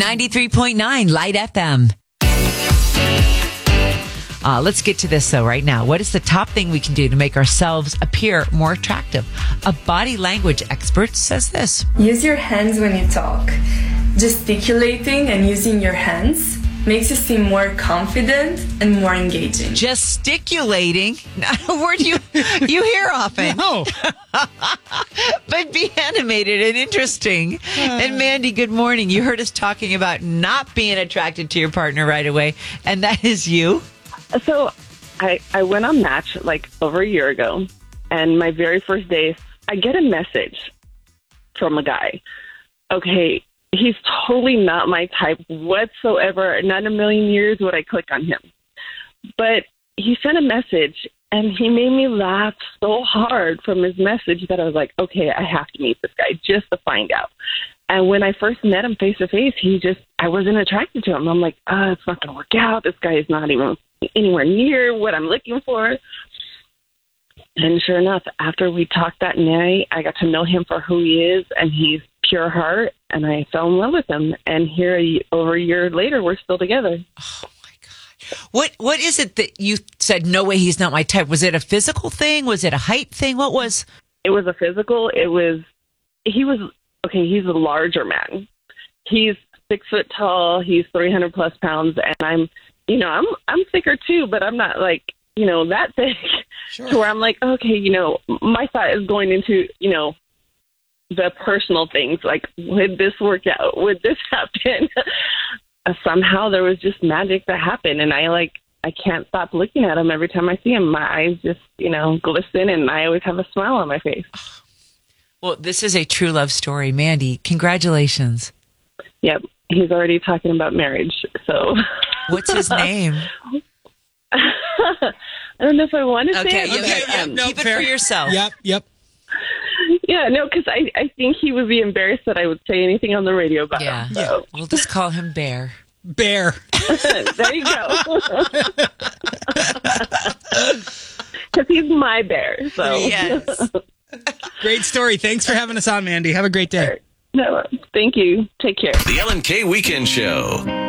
93.9 Light FM. Let's get to this, though, right now. What is the top thing we can do to make ourselves appear more attractive? A body language expert says this. Use your hands when you talk. Gesticulating and using your hands makes you seem more confident and more engaging. Gesticulating? Not a word you hear often. No. But be animated and interesting. And Mandy, good morning. You heard us talking about not being attracted to your partner right away, and that is you. So I went on Match like over a year ago, and my very first day, I get a message from a guy. Okay, he's totally not my type whatsoever. Not in a million years would I click on him. But he sent a message, and he made me laugh so hard from his message that I was like, okay, I have to meet this guy just to find out. And when I first met him face to face, I wasn't attracted to him. I'm like, it's not going to work out. This guy is not even anywhere near what I'm looking for. And sure enough, after we talked that night, I got to know him for who he is, and he's pure heart, and I fell in love with him. And here, over a year later, we're still together. Oh, my God. What is it that you said, no way, he's not my type? Was it a physical thing? Was it a height thing? What was? It was a physical. He's a larger man. He's 6 foot tall. He's 300 plus pounds. And I'm thicker too, but I'm not like, that thick. Sure. To where I'm like, okay, my thought is going into, the personal things. Like, would this work out? Would this happen? Somehow there was just magic that happened. And I can't stop looking at him every time I see him. My eyes just, glisten, and I always have a smile on my face. Well, this is a true love story. Mandy, congratulations. Yep. He's already talking about marriage. So what's his name? I don't know if I want to say it. Okay, keep it for yourself. Yep. Yeah, no, because I think he would be embarrassed that I would say anything on the radio about him. So. We'll just call him Bear. Bear. There you go. Because he's my bear. So yes. Great story. Thanks for having us on, Mandy. Have a great day. No, thank you. Take care. The Ellen K. Weekend Show.